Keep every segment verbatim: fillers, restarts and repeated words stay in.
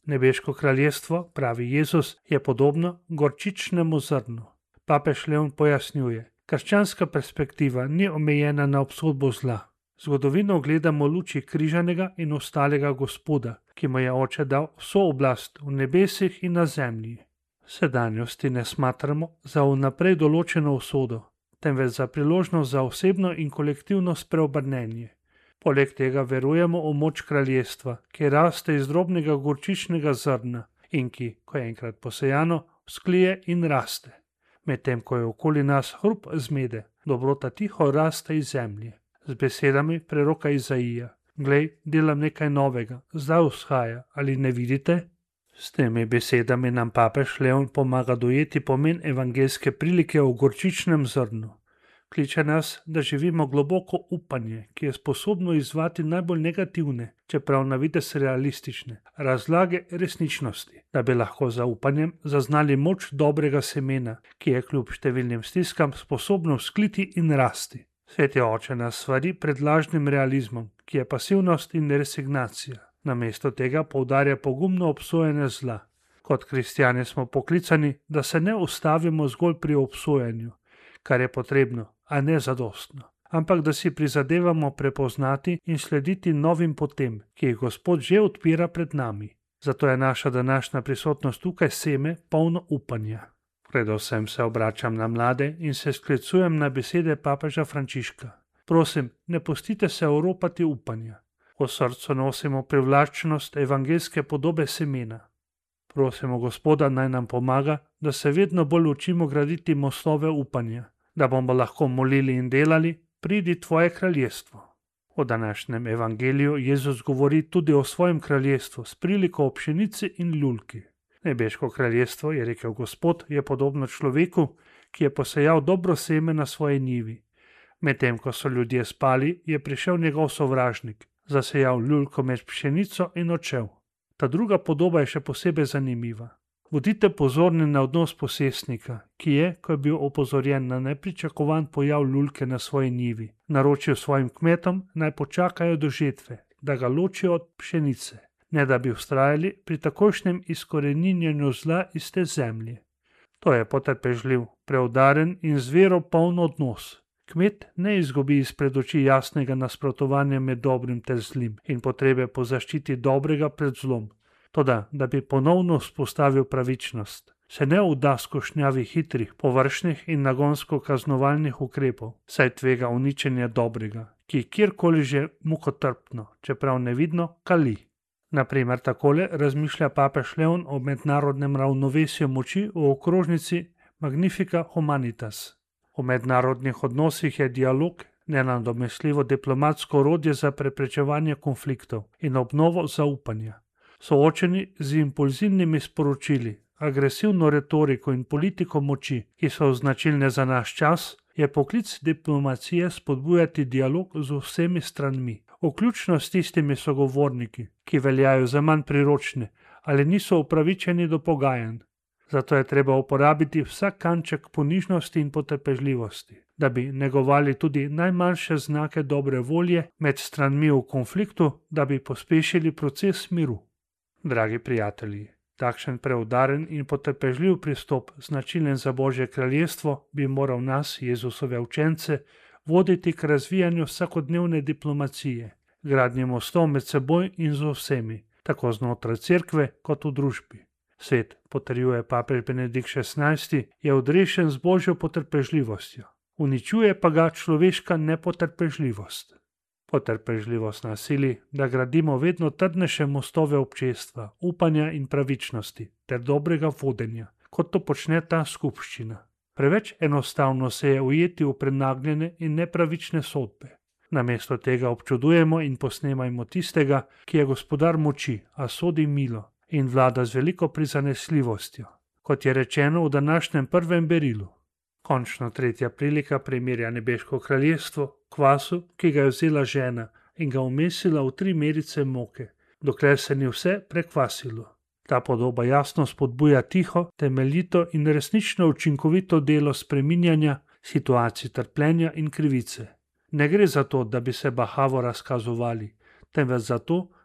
Nebeško kraljestvo, pravi Jezus, je podobno gorčičnemu zrnu. Papež Leon pojasnjuje, krščanska perspektiva ni omejena na obsodbo zla. Zgodovino gledamo v luči križanega in ostalega Gospoda, ki mu je Oče dal vso oblast v nebesih in na zemlji. Sedanjosti ne smatramo za vnaprej določeno usodo, temveč za priložnost za osebno in kolektivno spreobrnenje. Poleg tega verujemo v moč kraljestva, ki raste iz drobnega gorčičnega zrna in ki, ko je enkrat posejano, vzklije in raste. Medtem ko je okoli nas hrup zmede, dobrota tiho raste iz zemlje. Z besedami preroka Izaija: Glej, delam nekaj novega, zdaj vzhaja, ali ne vidite? S temi besedami nam papež Leon pomaga dojeti pomen evangeljske prilike o gorčičnem zrnu. Kliče nas, da živimo globoko upanje, ki je sposobno izzvati najbolj negativne, čeprav na videz realistične, razlage resničnosti, da bi lahko za upanjem zaznali moč dobrega semena, ki je kljub številnim stiskam sposobno vzkliti in rasti. Sveti Oče nas svari pred lažnim realizmom, ki je pasivnost in resignacija. Namesto tega poudarja pogumno obsojanje zla. Kot kristjani smo poklicani, da se ne ustavimo zgolj pri obsojanju, kar je potrebno, a ne zadostno, ampak da si prizadevamo prepoznati in slediti novim potem, ki jih Gospod že odpira pred nami. Zato je naša današnja prisotnost tukaj seme polno upanja. Predvsem se obračam na mlade in se sklicujem na besede papeža Frančiška. Prosim, ne pustite se oropati upanja. V srcu nosimo privlačnost evangeljske podobe semena. Prosimo Gospoda, naj nam pomaga, da se vedno bolj učimo graditi mostove upanja, da bomo lahko molili in delali, pridi tvoje kraljestvo. V današnjem evangeliju Jezus govori tudi o svojem kraljestvu s priliko o pšenici in ljulki. Nebeško kraljestvo, je rekel Gospod, je podobno človeku, ki je posejal dobro seme na svoji njivi. Medtem ko so ljudje spali, je prišel njegov sovražnik, zasejal ljulko med pšenico in odšel. Ta druga podoba je še posebej zanimiva. Bodite pozorni na odnos posestnika, ki je, ko je bil opozorjen na nepričakovan pojav ljulke na svoji njivi, naročil svojim kmetom, naj počakajo do žetve, da ga ločijo od pšenice, ne da bi vztrajali pri takojšnjem izkoreninjenju zla iz te zemlje. To je potrpežljiv, preudaren in z vero poln odnos. Kmet ne izgubi izpred oči jasnega nasprotovanja med dobrim ter zlim in potrebe po zaščiti dobrega pred zlom. Toda, da bi ponovno vzpostavil pravičnost, se ne vda skušnjavi hitrih, površnih in nagonsko kaznovalnih ukrepov, saj tvega uničenje dobrega, ki kjerkoli že mukotrpno, čeprav nevidno, kali. Naprimer takole razmišlja papež Leon o mednarodnem ravnovesju moči v okrožnici Magnifica Humanitas. V mednarodnih odnosih je dialog nenadomestljivo diplomatsko orodje za preprečevanje konfliktov in obnovo zaupanja. Soočeni z impulzivnimi sporočili, agresivno retoriko in politiko moči, ki so značilne za naš čas, je poklic diplomacije spodbujati dialog z vsemi stranmi, vključno s tistimi sogovorniki, ki veljajo za manj priročne ali niso upravičeni do pogajanj. Zato je treba uporabiti vsak kanček ponižnosti in potrpežljivosti, da bi negovali tudi najmanjše znake dobre volje med stranmi v konfliktu, da bi pospešili proces miru. Dragi prijatelji, takšen preudaren in potrpežljiv pristop, značilen za Božje kraljestvo, bi moral nas, Jezusove učence, voditi k razvijanju vsakodnevne diplomacije, gradnji mostov med seboj in z vsemi, tako znotraj cerkve kot v družbi. Svet, potrjuje papež Benedikt šestnajsti, je odrešen z Božjo potrpežljivostjo, uničuje pa ga človeška nepotrpežljivost. Potrpežljivost nas sili, da gradimo vedno trdnejše mostove občestva, upanja in pravičnosti ter dobrega vodenja, kot to počne ta skupščina. Preveč enostavno se je ujeti v prenagljene in nepravične sodbe. Namesto tega občudujemo in posnemajmo tistega, ki je gospodar moči, a sodi milo in vlada z veliko prizanesljivostjo, kot je rečeno v današnjem prvem berilu. Končno tretja prilika primerja nebeško kraljestvo, kvasu, ki ga je vzela žena in ga umesila v tri merice moke, dokler se ni vse prekvasilo. Ta podoba jasno spodbuja tiho, temeljito in resnično učinkovito delo spreminjanja situacij trpljenja in krivice. Ne gre za to, da bi se bahavo razkazovali, temveč za to,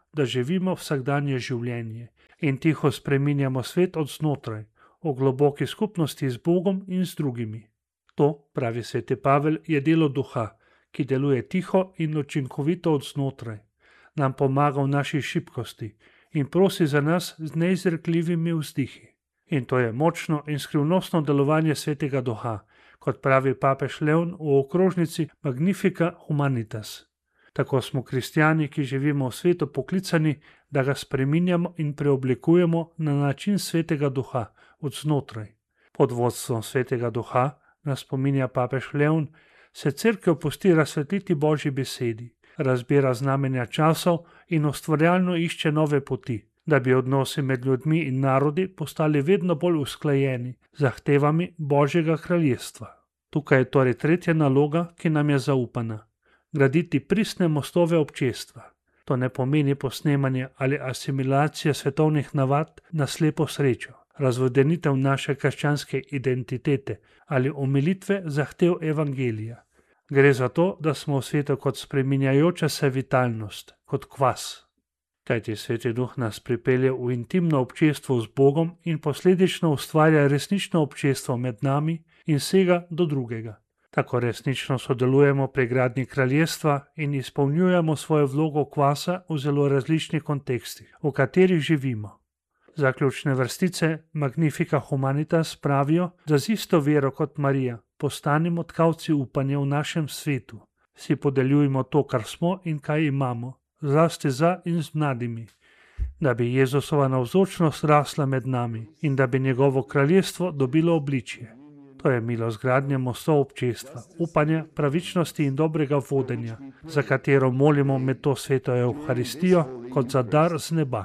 da živimo vsakdanje življenje in tiho spreminjamo svet od znotraj, v globoki skupnosti z Bogom in z drugimi. To, pravi sveti Pavel, je delo duha, ki deluje tiho in učinkovito od znotraj, nam pomaga v naši šibkosti in prosi za nas z neizrekljivimi vzdihi. In to je močno in skrivnostno delovanje svetega duha, kot pravi papež Leon v okrožnici Magnifica Humanitas. Tako smo kristjani, ki živimo v svetu, poklicani, da ga spreminjamo in preoblikujemo na način svetega duha, od znotraj. Pod vodstvom svetega duha, nas spominja papež Leon, se cerkev pusti razsvetliti Božji besedi, razbira znamenja časov in ustvarjalno išče nove poti, da bi odnosi med ljudmi in narodi postali vedno bolj usklajeni z zahtevami Božjega kraljestva. Tukaj je torej tretja naloga, ki nam je zaupana. Graditi pristne mostove občestva. To ne pomeni posnemanje ali asimilacija svetovnih navad na slepo srečo, razvodenitev naše krščanske identitete ali omilitve zahtev evangelija. Gre za to, da smo v svetu kot spreminjajoča se vitalnost, kot kvas. Kajti sveti duh nas pripelje v intimno občestvo z Bogom in posledično ustvarja resnično občestvo med nami in sega do drugega. Tako resnično sodelujemo pri gradnji kraljestva in izpolnjujemo svojo vlogo kvasa v zelo različnih kontekstih, v katerih živimo. Zaključne vrstice Magnifica Humanitas pravijo, da z isto vero kot Marija postanimo tkavci upanja v našem svetu. Si podeljujemo to, kar smo in kaj imamo, zlasti za in z mladimi, da bi Jezusova navzočnost rasla med nami in da bi njegovo kraljestvo dobilo obličje. To je milost gradnje mostov občestva, upanja, pravičnosti in dobrega vodenja, za katero molimo med to sveto Evharistijo kot za dar z neba.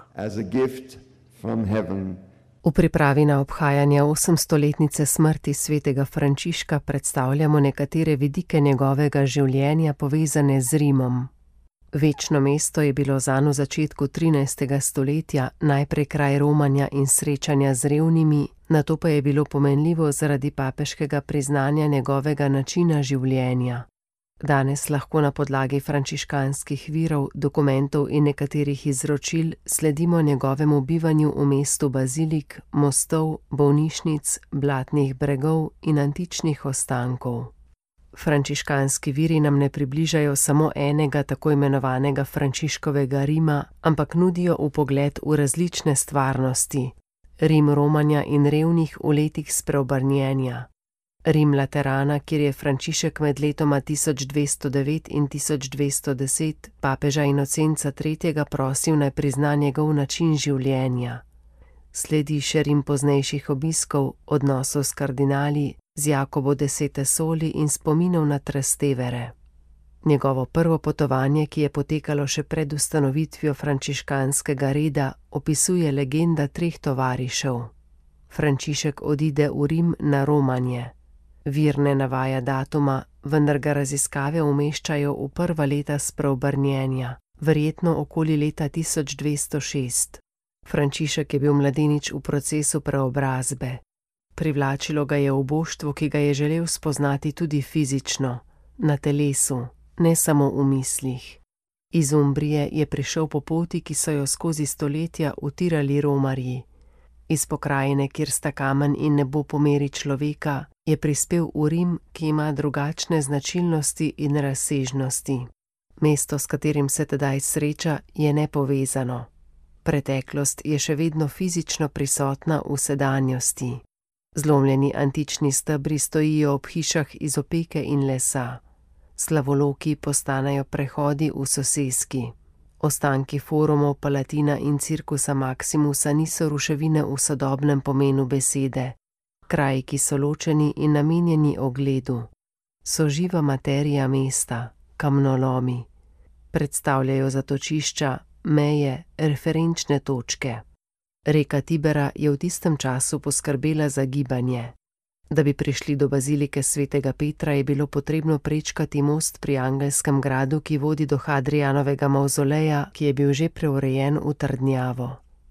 V pripravi na obhajanje osemstoletnice smrti svetega Frančiška predstavljamo nekatere vidike njegovega življenja povezane z Rimom. Večno mesto je bilo zanj v začetku trinajstega stoletja najprej kraj romanja in srečanja z revnimi, nato pa je bilo pomenljivo zaradi papeškega priznanja njegovega načina življenja. Danes lahko na podlagi frančiškanskih virov, dokumentov in nekaterih izročil sledimo njegovemu bivanju v mestu bazilik, mostov, bolnišnic, blatnih bregov in antičnih ostankov. Frančiškanski viri nam ne približajo samo enega tako imenovanega Frančiškovega Rima, ampak nudijo vpogled v različne stvarnosti. Rim romanja in revnih v letih spreobrnjenja. Rim Laterana, kjer je Frančišek med letoma tisoč dvesto devet in tisoč dvesto deset papeža Inocenca tretjega prosil naj prizna njegov način življenja. Sledi še Rim poznejših obiskov, odnosov s kardinali, z Jakobo desete soli in spominov na Trastevere. Njegovo prvo potovanje, ki je potekalo še pred ustanovitvijo frančiškanskega reda, opisuje legenda treh tovarišev. Frančišek odide v Rim na romanje. Vir ne navaja datuma, vendar ga raziskave umeščajo v prva leta spreobrnjenja, verjetno okoli leta tisoč dvesto šest. Frančišek je bil mladenič v procesu preobrazbe. Privlačilo ga je oboštvo, ki ga je želel spoznati tudi fizično, na telesu, ne samo v mislih. Iz Umbrije je prišel po poti, ki so jo skozi stoletja utirali romarji. Iz pokrajine, kjer sta kamen in nebo po meri človeka, je prispel v Rim, ki ima drugačne značilnosti in razsežnosti. Mesto, s katerim se tedaj sreča, je nepovezano. Preteklost je še vedno fizično prisotna v sedanjosti. Zlomljeni antični stebri stojijo ob hišah iz opeke in lesa. Slavoloki postanejo prehodi v soseski. Ostanki forumov Palatina in Cirkusa Maximusa niso ruševine v sodobnem pomenu besede. Kraji, ki so ločeni in namenjeni ogledu. So živa materija mesta, kamnolomi. Predstavljajo zatočišča, meje, referenčne točke. Reka Tibera je v tistem času poskrbela za gibanje. Da bi prišli do bazilike svetega Petra, je bilo potrebno prečkati most pri Angelskem gradu, ki vodi do Hadrianovega mavzoleja, ki je bil že preurejen v trdnjavo.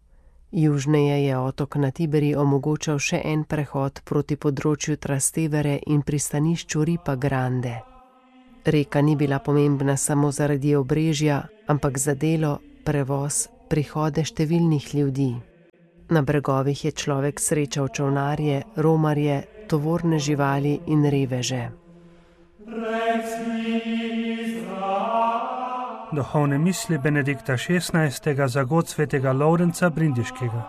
Južneje je otok na Tiberi omogočal še en prehod proti področju Trastevere in pristanišču Ripa Grande. Reka ni bila pomembna samo zaradi obrežja, ampak za delo, prevoz, prihode številnih ljudi. Na bregovih je človek srečal čolnarje, romarje, tovorne živali in reveže. Duhovne misli Benedikta šestnajstega za god svetega Lovrenca Brindiškega.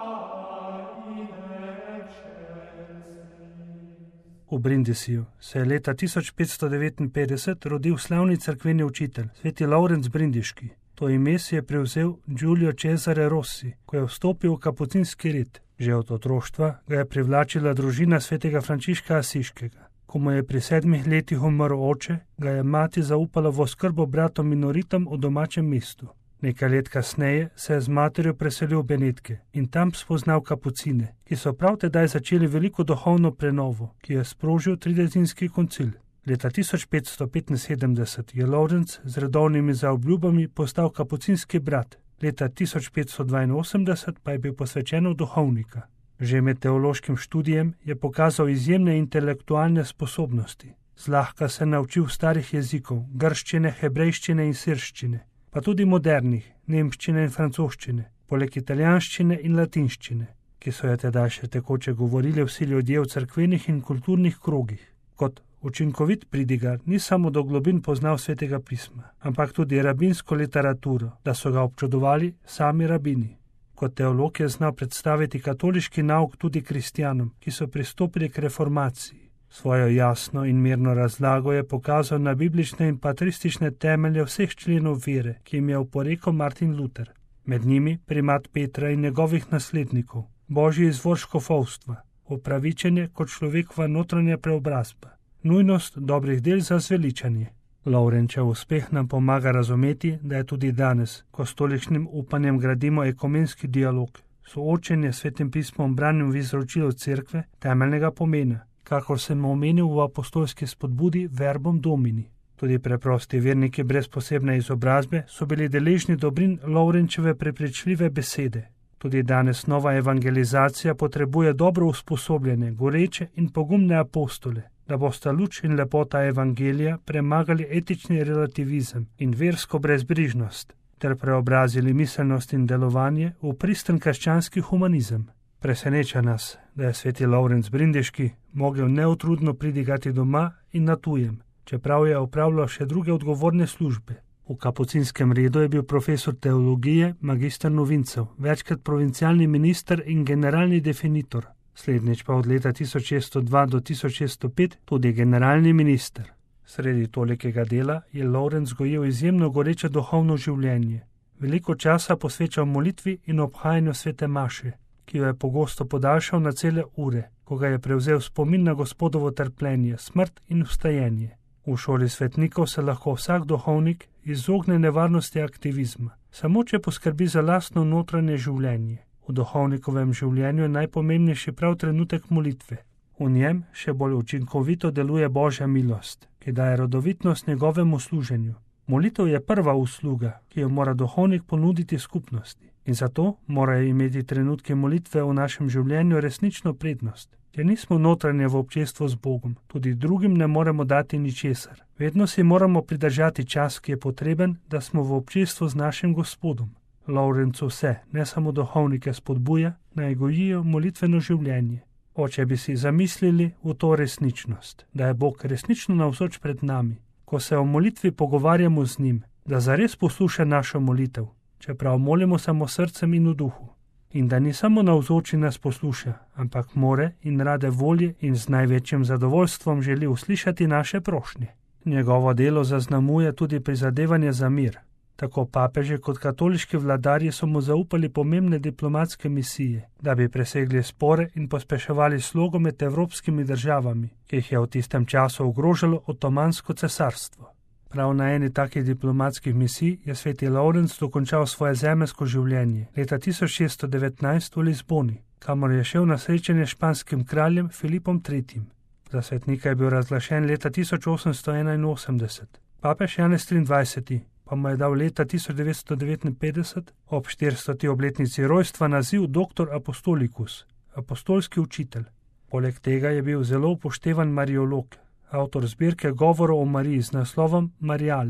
V Brindisiju se je leta tisoč petsto devetinpetdeset rodil slavni cerkveni učitelj, sveti Lovrenc Brindiški. To ime si je prevzel Giulio Cesare Rossi, ko je vstopil v kapucinski red. Že od otroštva ga je privlačila družina svetega Frančiška Asiškega. Ko mu je pri sedmih letih umrl oče, ga je mati zaupala v oskrbo bratom minoritom v domačem mestu. Nekaj let kasneje se je z materjo preselil v Benetke in tam spoznal kapucine, ki so prav tedaj začeli veliko duhovno prenovo, ki je sprožil tridesetinski koncil. Leta tisoč petsto petinsedemdeset je Lovrenc z redovnimi zaobljubami postal kapucinski brat, leta tisoč petsto dvainosemdeset pa je bil posvečen v duhovnika. Že med teološkim študijem je pokazal izjemne intelektualne sposobnosti. Zlahka se naučil starih jezikov, grščine, hebrejščine in sirščine, pa tudi modernih, nemščine in francoščine, poleg italijanščine in latinščine, ki so je tedaj še tekoče govorili vsi ljudje v cerkvenih in kulturnih krogih. Kot učinkovit pridigar ni samo do globin poznal svetega pisma, ampak tudi rabinsko literaturo, da so ga občudovali sami rabini. Kot teolog je znal predstaviti katoliški nauk tudi kristjanom, ki so pristopili k reformaciji. Svojo jasno in mirno razlago je pokazal na biblične in patristične temelje vseh členov vere, ki jim je oporekal Martin Luther. Med njimi primat Petra in njegovih naslednikov, božji izvor škofovstva, upravičenje kot človekova notranja preobrazba, nujnost dobrih del za zveličanje. Lovrenčev uspeh nam pomaga razumeti, da je tudi danes, ko s tolikšnim upanjem gradimo ekumenski dialog, soočenje s svetim pismom branjem v izročilu cerkve temeljnega pomena, kakor sem omenil v apostolski spodbudi Verbum Domini. Tudi preprosti verniki brez posebne izobrazbe so bili deležni dobrin Lovrenčeve prepričljive besede. Tudi danes nova evangelizacija potrebuje dobro usposobljene, goreče in pogumne apostole, da bosta luč in lepota evangelija premagali etični relativizem in versko brezbrižnost, ter preobrazili miselnost in delovanje v pristen krščanski humanizem. Preseneča nas, da je sveti Lovrenc Brindiški mogel neutrudno pridigati doma in na tujem, čeprav je opravljal še druge odgovorne službe. V kapucinskem redu je bil profesor teologije, magister novincev, večkrat provincialni minister in generalni definitor, slednjič pa od leta tisoč šeststo dva do tisoč šeststo pet tudi generalni minister. Sredi tolikega dela je Lovrenc gojil izjemno goreče duhovno življenje. Veliko časa posvečal molitvi in obhajanju svete maše, ki jo je pogosto podaljšal na cele ure, ko ga je prevzel spomin na Gospodovo trpljenje, smrt in vstajenje. V šoli svetnikov se lahko vsak duhovnik izogne nevarnosti aktivizma, samo če poskrbi za lastno notranje življenje. V duhovnikovem življenju je najpomembnejši prav trenutek molitve. V njem še bolj učinkovito deluje Božja milost, ki daje rodovitnost njegovemu služenju. Molitev je prva usluga, ki jo mora duhovnik ponuditi skupnosti, in zato morajo imeti trenutke molitve v našem življenju resnično prednost. Ker nismo notranje v občestvu z Bogom, tudi drugim ne moremo dati ničesar. Vedno si moramo pridržati čas, ki je potreben, da smo v občestvu z našim Gospodom. Lovrenc vse, ne samo duhovnike, spodbuja, naj gojijo molitveno življenje. Oče bi si zamislili v to resničnost, da je Bog resnično navzoč pred nami, ko se o molitvi pogovarjamo z njim, da zares posluša našo molitev, čeprav molimo samo srcem in v duhu. In da ni samo navzoč in nas posluša, ampak more in rade volje in z največjim zadovoljstvom želi uslišati naše prošnje. Njegovo delo zaznamuje tudi prizadevanje za mir. Tako papeže kot katoliški vladarji so mu zaupali pomembne diplomatske misije, da bi presegli spore in pospeševali slogo med evropskimi državami, ki jih je v tistem času ogrožalo Otomansko cesarstvo. Prav na eni takih diplomatskih misij je sveti Lovrenc dokončal svoje zemeljsko življenje leta tisoč šeststo devetnajst v Lizboni, kamor je šel na srečanje s španskim kraljem Filipom tretjim. Za svetnika je bil razglašen leta tisoč osemsto enainosemdeset. Papež Janez triindvajseti pa mu je dal leta tisoč devetsto devetinpetdeset ob štiristoti obletnici rojstva naziv doktor apostolikus, apostolski učitelj. Poleg tega je bil zelo upoštevan mariolog, avtor zbirke govorov o Mariji z naslovom Marijale.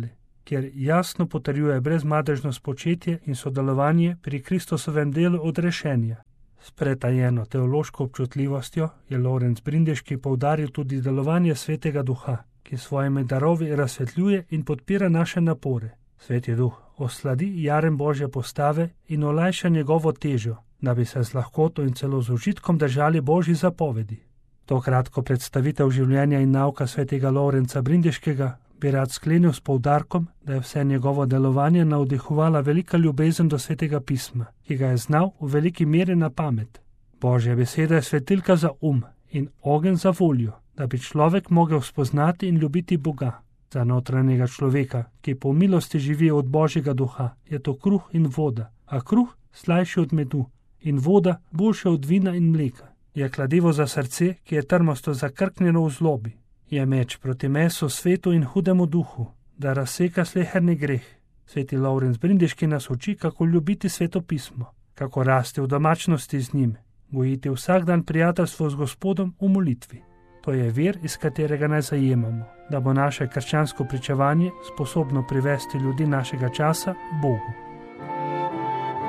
kjer jasno potrjuje brezmadežno spočetje in sodelovanje pri Kristusovem delu odrešenja. S pretajeno teološko občutljivostjo je Lorenc Brindeški poudaril tudi delovanje Svetega Duha, ki svojimi darovi razsvetljuje in podpira naše napore. Sveti Duh osladi jarem Božje postave in olajša njegovo težo, da bi se z lahkoto in celo z užitkom držali Božji zapovedi. To kratko predstavitev življenja in nauka svetega Lorenca Brindeškega bi rad sklenil s poudarkom, da je vse njegovo delovanje navdihovala velika ljubezen do Svetega pisma, ki ga je znal v veliki meri na pamet. Božja beseda je svetilka za um in ogenj za voljo, da bi človek mogel spoznati in ljubiti Boga. Za notranjega človeka, ki po milosti živi od Božjega duha, je to kruh in voda, a kruh slajši od medu in voda boljša od vina in mleka. Je kladivo za srce, ki je trmasto zakrknjeno v zlobi. Je meč proti mesu, svetu in hudemu duhu, da razseka sleherni greh. Sveti Lorenc Brindeški nas uči, kako ljubiti Sveto pismo, kako rasti v domačnosti z njim, gojiti vsak dan prijateljstvo z Gospodom v molitvi. To je vir, iz katerega naj zajemamo, da bo naše krščansko pričevanje sposobno privesti ljudi našega časa Bogu.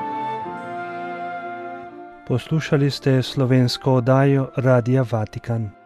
Poslušali ste slovensko oddajo Radia Vatikan.